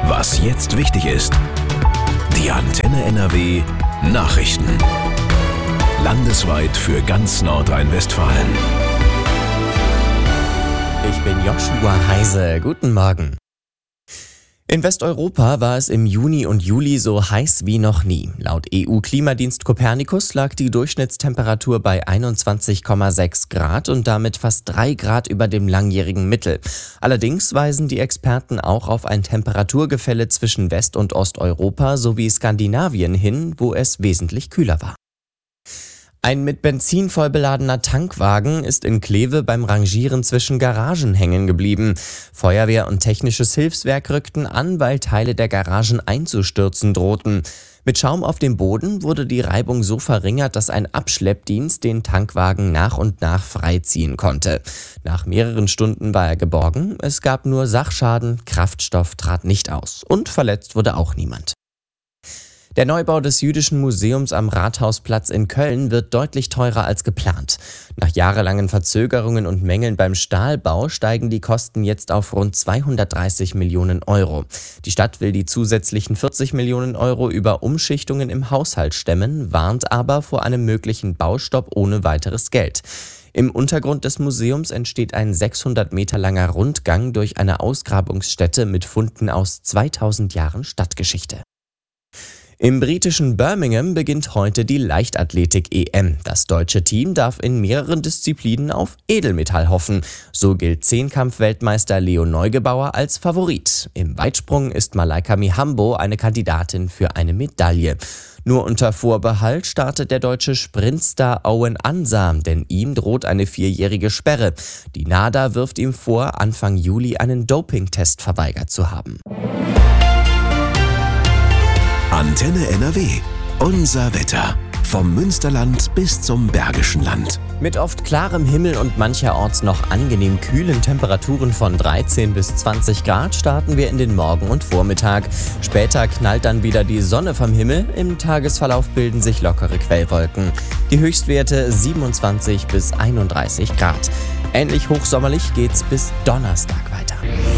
Was jetzt wichtig ist. Die Antenne NRW Nachrichten. Landesweit für ganz Nordrhein-Westfalen. Ich bin Joshua Heise. Guten Morgen. In Westeuropa war es im Juni und Juli so heiß wie noch nie. Laut EU-Klimadienst Copernicus lag die Durchschnittstemperatur bei 21,6 Grad und damit fast 3 Grad über dem langjährigen Mittel. Allerdings weisen die Experten auch auf ein Temperaturgefälle zwischen West- und Osteuropa sowie Skandinavien hin, wo es wesentlich kühler war. Ein mit Benzin voll beladener Tankwagen ist in Kleve beim Rangieren zwischen Garagen hängen geblieben. Feuerwehr und technisches Hilfswerk rückten an, weil Teile der Garagen einzustürzen drohten. Mit Schaum auf dem Boden wurde die Reibung so verringert, dass ein Abschleppdienst den Tankwagen nach und nach freiziehen konnte. Nach mehreren Stunden war er geborgen. Es gab nur Sachschaden, Kraftstoff trat nicht aus und verletzt wurde auch niemand. Der Neubau des Jüdischen Museums am Rathausplatz in Köln wird deutlich teurer als geplant. Nach jahrelangen Verzögerungen und Mängeln beim Stahlbau steigen die Kosten jetzt auf rund 230 Millionen Euro. Die Stadt will die zusätzlichen 40 Millionen Euro über Umschichtungen im Haushalt stemmen, warnt aber vor einem möglichen Baustopp ohne weiteres Geld. Im Untergrund des Museums entsteht ein 600 Meter langer Rundgang durch eine Ausgrabungsstätte mit Funden aus 2000 Jahren Stadtgeschichte. Im britischen Birmingham beginnt heute die Leichtathletik-EM. Das deutsche Team darf in mehreren Disziplinen auf Edelmetall hoffen. So gilt Zehnkampf-Weltmeister Leo Neugebauer als Favorit. Im Weitsprung ist Malaika Mihambo eine Kandidatin für eine Medaille. Nur unter Vorbehalt startet der deutsche Sprintstar Owen Ansa, denn ihm droht eine 4-jährige Sperre. Die NADA wirft ihm vor, Anfang Juli einen Dopingtest verweigert zu haben. Antenne NRW. Unser Wetter. Vom Münsterland bis zum Bergischen Land. Mit oft klarem Himmel und mancherorts noch angenehm kühlen Temperaturen von 13 bis 20 Grad starten wir in den Morgen und Vormittag. Später knallt dann wieder die Sonne vom Himmel. Im Tagesverlauf bilden sich lockere Quellwolken. Die Höchstwerte 27 bis 31 Grad. Ähnlich hochsommerlich geht's bis Donnerstag weiter.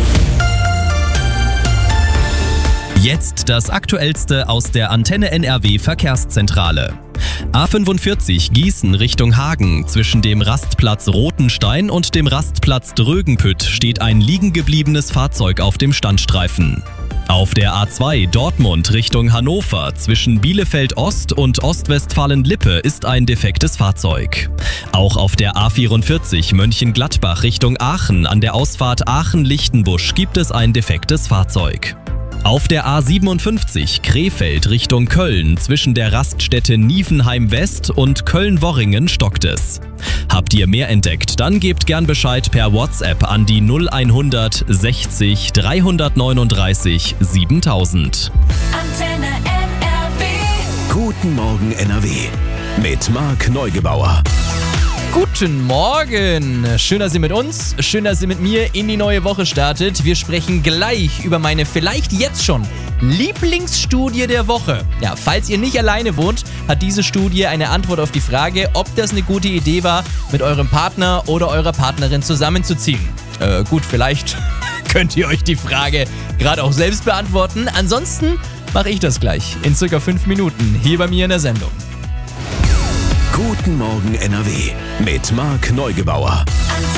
Jetzt das Aktuellste aus der Antenne NRW Verkehrszentrale. A45 Gießen Richtung Hagen. Zwischen dem Rastplatz Rotenstein und dem Rastplatz Drögenpütt steht ein liegengebliebenes Fahrzeug auf dem Standstreifen. Auf der A2 Dortmund Richtung Hannover zwischen Bielefeld Ost und Ostwestfalen-Lippe ist ein defektes Fahrzeug. Auch auf der A44 Mönchengladbach Richtung Aachen an der Ausfahrt Aachen-Lichtenbusch gibt es ein defektes Fahrzeug. Auf der A57 Krefeld Richtung Köln zwischen der Raststätte Niefenheim West und Köln-Worringen stockt es. Habt ihr mehr entdeckt, dann gebt gern Bescheid per WhatsApp an die 0100 60 339 7000. Antenne NRW. Guten Morgen NRW. Mit Marc Neugebauer. Guten Morgen! Schön, dass ihr mit uns, schön, dass ihr mit mir in die neue Woche startet. Wir sprechen gleich über meine vielleicht jetzt schon Lieblingsstudie der Woche. Ja, falls ihr nicht alleine wohnt, hat diese Studie eine Antwort auf die Frage, ob das eine gute Idee war, mit eurem Partner oder eurer Partnerin zusammenzuziehen. Gut, vielleicht könnt ihr euch die Frage gerade auch selbst beantworten. Ansonsten mache ich das gleich in circa 5 Minuten hier bei mir in der Sendung. Guten Morgen NRW mit Marc Neugebauer. Antenne